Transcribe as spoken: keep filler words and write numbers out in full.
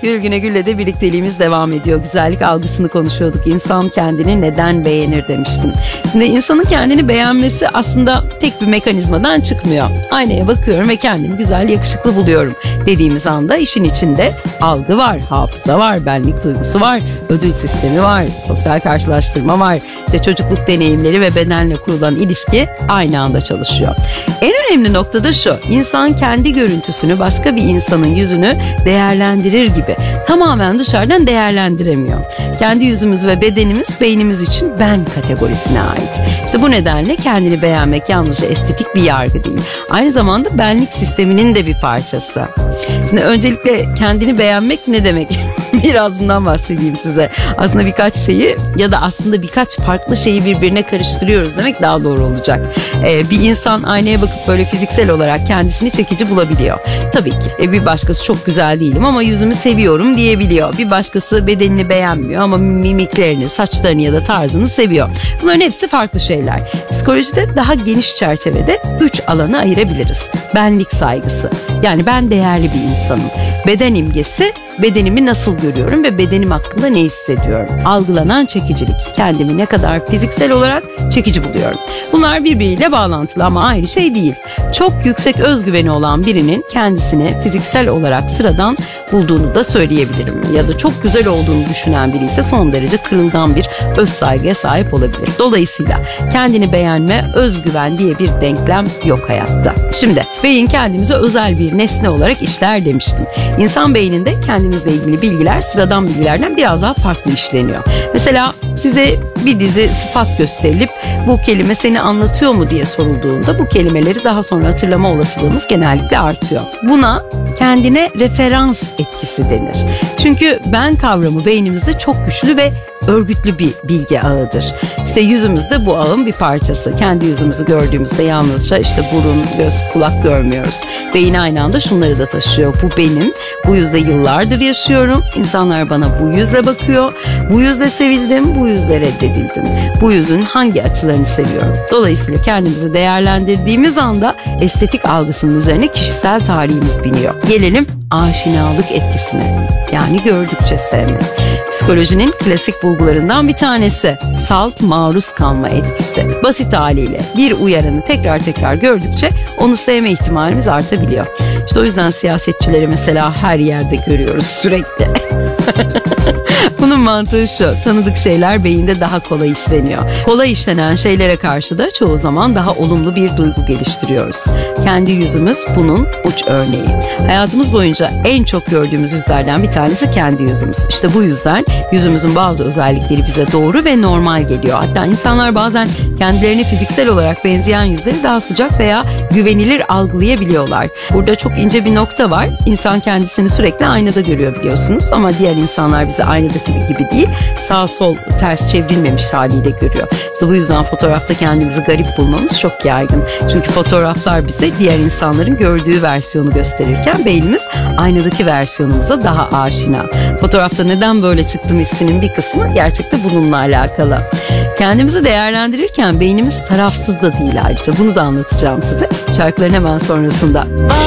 Gülgüne Gül'le de birlikteliğimiz devam ediyor. Güzellik algısını konuşuyorduk. İnsan kendini neden beğenir demiştim. Şimdi insanın kendini beğenmesi aslında tek bir mekanizmadan çıkmıyor. Aynaya bakıyorum ve kendimi güzel, yakışıklı buluyorum dediğimiz anda işin içinde algı var, hafıza var, benlik duygusu var, ödül sistemi var, sosyal karşılaştırma var. İşte çocukluk deneyimleri ve bedenle kurulan ilişki aynı anda çalışıyor. En önemli nokta da şu: insan kendi görüntüsünü başka bir insanın yüzünü değerlendirir gibi tamamen dışarıdan değerlendiremiyor. Kendi yüzümüz ve bedenimiz beynimiz için ben kategorisine ait. İşte bu nedenle kendini beğenmek yalnızca estetik bir yargı değil. Aynı zamanda benlik sisteminin de bir parçası. Şimdi öncelikle kendini beğenmek ne demek? Biraz bundan bahsedeyim size. Aslında birkaç şeyi ya da aslında birkaç farklı şeyi birbirine karıştırıyoruz demek daha doğru olacak. Ee, bir insan aynaya bakıp böyle fiziksel olarak kendisini çekici bulabiliyor. Tabii ki e, bir başkası çok güzel değilim ama yüzümü seviyorum diyebiliyor. Bir başkası bedenini beğenmiyor ama mimiklerini, saçlarını ya da tarzını seviyor. Bunların hepsi farklı şeyler. Psikolojide daha geniş çerçevede üç alana ayırabiliriz. Benlik saygısı, yani ben değerli bir insanım. Beden imgesi, bedenimi nasıl görüyorum ve bedenim hakkında ne hissediyorum. Algılanan çekicilik, kendimi ne kadar fiziksel olarak çekici buluyorum. Bunlar birbiriyle bağlantılı ama aynı şey değil. Çok yüksek özgüveni olan birinin kendisini fiziksel olarak sıradan bulduğunu da söyleyebilirim. Ya da çok güzel olduğunu düşünen biri ise son derece kırılgan bir öz saygıya sahip olabilir. Dolayısıyla kendini beğenme, özgüven diye bir denklem yok hayatta. Şimdi beyin kendimize özel bir nesne olarak işler demiştim. İnsan beyninde kendimizle ilgili bilgiler sıradan bilgilerden biraz daha farklı işleniyor. Mesela size bir dizi sıfat gösterilip bu kelime seni anlatıyor mu diye sorulduğunda bu kelimeleri daha sonra hatırlama olasılığımız genellikle artıyor. Buna kendine referans etkisi denir. Çünkü ben kavramı beynimizde çok güçlü ve örgütlü bir bilgi ağıdır. İşte yüzümüz de bu ağın bir parçası. Kendi yüzümüzü gördüğümüzde yalnızca işte burun, göz, kulak görmüyoruz. Beyin aynı anda şunları da taşıyor. Bu benim. Bu yüzde yıllardır yaşıyorum. İnsanlar bana bu yüzle bakıyor. Bu yüzle sevildim, bu yüzle reddedildim. Bu yüzün hangi açılarını seviyorum? Dolayısıyla kendimizi değerlendirdiğimiz anda estetik algısının üzerine kişisel tarihimiz biniyor. Gelelim aşinalık etkisine. Yani gördükçe sevme. Psikolojinin klasik bulgularından bir tanesi salt maruz kalma etkisi. Basit haliyle bir uyaranı tekrar tekrar gördükçe onu sevme ihtimalimiz artabiliyor. İşte o yüzden siyasetçileri mesela her yerde görüyoruz sürekli. Bunun mantığı şu: tanıdık şeyler beyinde daha kolay işleniyor. Kolay işlenen şeylere karşı da çoğu zaman daha olumlu bir duygu geliştiriyoruz. Kendi yüzümüz bunun uç örneği. Hayatımız boyunca en çok gördüğümüz yüzlerden bir tanesi kendi yüzümüz. İşte bu yüzden yüzümüzün bazı özellikleri bize doğru ve normal geliyor. Hatta insanlar bazen kendilerini fiziksel olarak benzeyen yüzleri daha sıcak veya güvenilir algılayabiliyorlar. Burada çok ince bir nokta var. İnsan kendisini sürekli aynada görüyor biliyorsunuz ama diğer insanlar bizi aynadaki gibi değil, sağ sol ters çevrilmemiş haliyle görüyor. İşte bu yüzden fotoğrafta kendimizi garip bulmamız çok yaygın. Çünkü fotoğraflar bize diğer insanların gördüğü versiyonu gösterirken beynimiz aynadaki versiyonumuza daha aşina. Fotoğrafta neden böyle çıktım hissinin bir kısmı gerçekten bununla alakalı. Kendimizi değerlendirirken beynimiz tarafsız da değil ayrıca. Bunu da anlatacağım size şarkıların hemen sonrasında.